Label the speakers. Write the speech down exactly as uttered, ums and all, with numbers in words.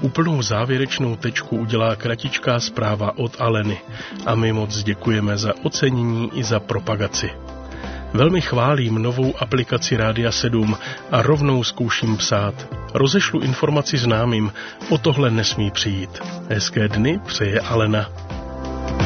Speaker 1: úplnou závěrečnou tečku udělá kratičká zpráva od Aleny a my moc děkujeme za ocenění i za propagaci. Velmi chválím novou aplikaci Rádia sedm a rovnou zkouším psát. Rozešlu informaci známým, o tohle nesmí přijít. Hezké dny přeje Alena.